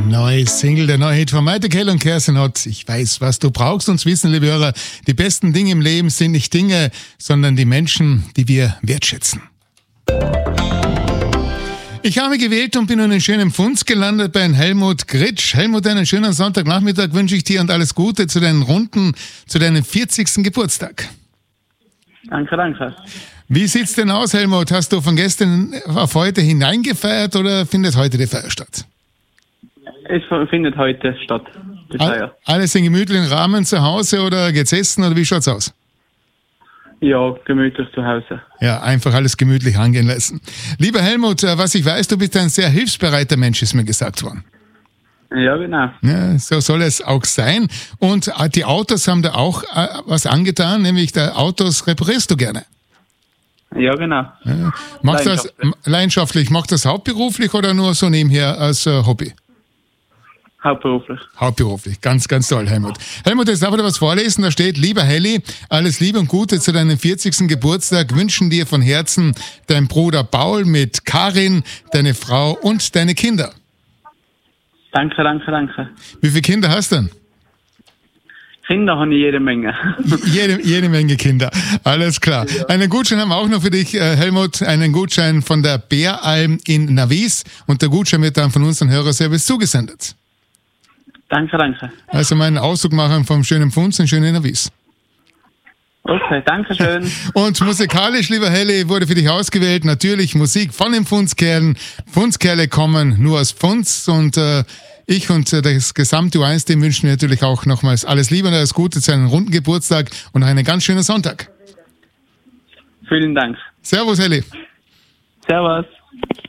Neue Single, der neue Hit von Maite Kell und Kerstin Ott. Ich weiß, was du brauchst. Uns wissen, liebe Hörer, die besten Dinge im Leben sind nicht Dinge, sondern die Menschen, die wir wertschätzen. Ich habe gewählt und bin nun in schönem Pfunds gelandet bei Helmut Gritsch. Helmut, einen schönen Sonntagnachmittag wünsche ich dir und alles Gute zu deinen Runden, zu deinem 40. Geburtstag. Danke, danke. Wie sieht's denn aus, Helmut? Hast du von gestern auf heute hineingefeiert oder findet heute die Feier statt? Es findet heute statt, die Feier. Alles in gemütlichen Rahmen zu Hause oder geht's essen oder wie schaut's aus? Ja, gemütlich zu Hause. Ja, einfach alles gemütlich angehen lassen. Lieber Helmut, was ich weiß, du bist ein sehr hilfsbereiter Mensch, ist mir gesagt worden. Ja, genau. Ja, so soll es auch sein. Und die Autos haben da auch was angetan, nämlich die Autos reparierst du gerne. Ja, genau. Ja. Machst du das leidenschaftlich? Machst du das hauptberuflich oder nur so nebenher als Hobby? Hauptberuflich. Hauptberuflich. Ganz, ganz toll, Helmut. Helmut, jetzt darf ich dir was vorlesen. Da steht: Lieber Helli, alles Liebe und Gute zu deinem 40. Geburtstag wünschen dir von Herzen dein Bruder Paul mit Karin, deine Frau und deine Kinder. Danke, danke, danke. Wie viele Kinder hast du denn? Kinder habe ich jede Menge. Jede Menge Kinder. Alles klar. Ja. Einen Gutschein haben wir auch noch für dich, Helmut. Einen Gutschein von der Bäralm in Navis. Und der Gutschein wird dann von unserem Hörerservice zugesendet. Danke, danke. Also meinen Ausdruck machen vom schönen Pfunds in schönen Navis. Okay, danke schön. Und musikalisch, lieber Helli, wurde für dich ausgewählt natürlich Musik von den Pfundskerlen. Pfundskerle kommen nur aus Pfunds und ich und das gesamte U1-Team wünschen natürlich auch nochmals alles Liebe und alles Gute zu einem runden Geburtstag und noch einen ganz schönen Sonntag. Vielen Dank. Servus, Helli. Servus.